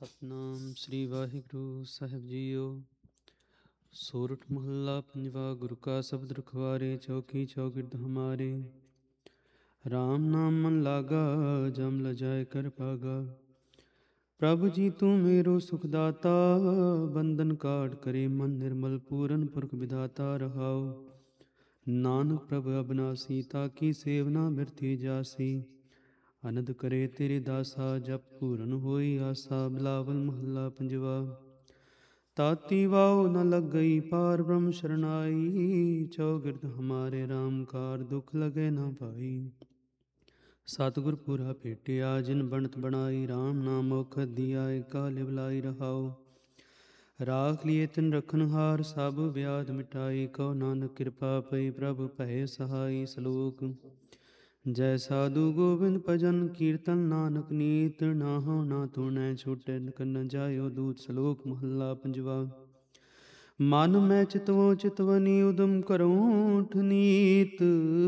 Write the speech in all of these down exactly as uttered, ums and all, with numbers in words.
ਸਤਨਾਮ ਸ੍ਰੀ ਵਾਹਿਗੁਰੂ ਸਾਹਿਬ JIO. ਸੋਰਠ ਮਹੱਲਾ ਪੰਜਵਾ। ਗੁਰੂ ਕਾ ਸ਼ਬਦ ਰਖਵਾਰੇ, ਚੌਕੀ ਚੌਗਿਰਦ ਹਮਾਰੇ। ਰਾਮ ਨਾਮ ਮਨ ਲਾਗਾ, ਜਮ ਲਜਾਏ ਕਰ ਭਾਗਾ। ਪ੍ਰਭु जी तू मेरो सुखदाता, बंधन काट करे मन निर्मल। पूरन पुरख विधाता रहाओ, नानक प्रभु अबनासी। ताकी सेवना बिरथी जासी, अनद करे तेरे दासा। जप पूरन होई आसा, बिलावल महला पंजवा। ताती वाओ न लग गई, पार ब्रह्म शरणाई। चौगिरद हमारे राम कार, दुख लगे न पाई। सतगुर पूरा भेटिया, जिन बनत बनाई। राम नाम औखद दिया, एका लिवलाई रहाओ। राख लिए तिन रखनहार, सब व्याध मिटाई। कहो नानक कृपा पई, प्रभु भय सहाई। सलोक जय साधु गोविंद भजन, कीर्तन नानक नीत। नाहु ना तुनै छूटै, न जायो दूत। सलोक महला पंजवा। मन मैं चितवो चितवनी, उदम करो ठनीत।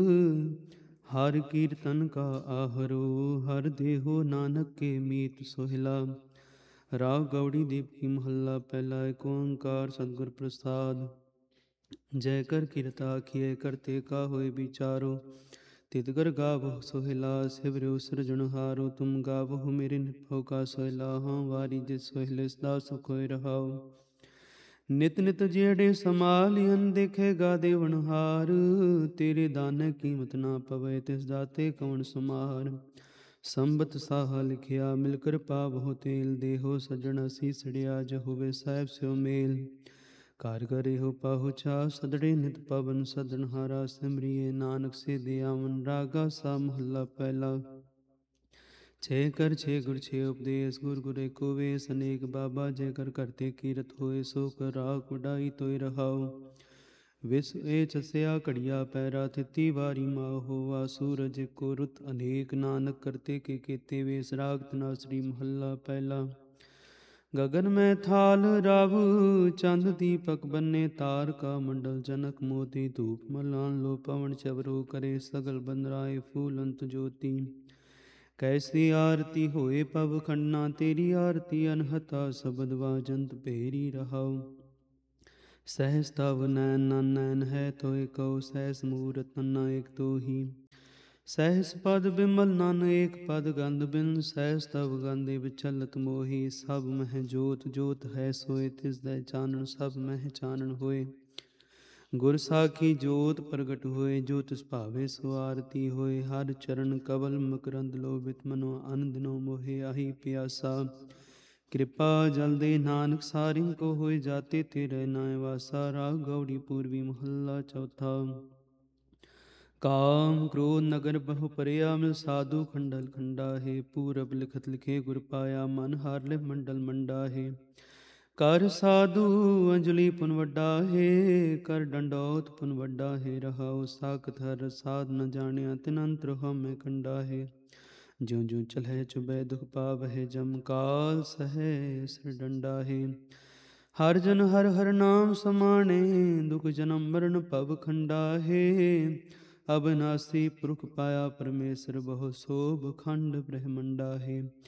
हर कीर्तन का आहरो, हर देहो नानक के मीत। सोहिला राग गौड़ी दीप की महला पहला। एक ओंकार सतगुर प्रसाद। जय कर कीरता आखिए, करते का होए विचारो। तितगर गावो सोहिला, सिवरो सिरजनहारो। तुम गावो मेरे निभो का सोहिला, हाँ वारी जिस सोहिले सदा सुख होए रहाओ। नित नित जेड़े समालियन, देखेगा देवनहार। तेरे दाने कीमत ना पवे, तिस दाते कौन सुमार। संबत साहा लिखिया, मिलकर पावो तेल। देहो सजन सीसड़िया, जहुवे साहेब स्यो मेल। कार करे हो पाहुछा, सदड़े नित पवन। सदनहारा सिमरिए, नानक से दियावन। रागा सा महला पहला। छे कर छे गुर छे उपदेश, गुर गुर एको वेश। अनेक बाबा जय कर करते कीरत होए। सो कर राख उडाई तोय रहाओ। विष ए चस्या कड़िया पैरा, थिति वारी माहो। वा सूरज को रुत अनेक, नानक करते के केते वेश। राग तनासरी महला पहला। गगन में थाल राव, चंद दीपक बन्ने। तार का मंडल जनक मोती, धूप मलान लो। पवन चवरो करे, सगल बंदराए। फूल अंत ज्योति कैसी आरती होए पव खन्ना। तेरी आरती अनहता, शबद वाजंत पेरी रहाओ। सहस तव नैन न नैन है तोय कहो, सहस मूरत नन्ना एक तो ही। सहस पद बिमल नन एक पद, गंध बिन सहस तव गंध। विचलत मोही सब मह जोत, जोत है सोए तिस दै चानन। सब मह चानन होए, गुर साखी जोत प्रगट होए। जो तिस भावे सो आरती होए। हर चरण कवल मकरंद लोभित, मनो आनंद नो मोहे। आही प्यासा कृपा जल दे, नानक सारिं को होए। जाते तेरे नाय वासा। राग गौड़ी पूर्वी महला चौथा। काम क्रोध नगर बहु परया, मिल साधु खंडल खंडा है। पूरब लिखत लिखे गुर पाया, मन हार ले मंडल मंडा है। कर साधु अंजलि पुन वड्डा है, कर डंडौत पुन वड्डा है। रहाओ साखत हर साध न जानिया, तिन अंतर हम कंडा है। ज्यों ज्यों चलह चुबह दुख पावह, जम काल सह सिर डंडा है। हर जन हर हर नाम समाने, दुख जन्म मरण पव खंडा है। अबनासी पुरख पाया परमेश्वर, बहु शोभ खंड ब्रह्मंडा है।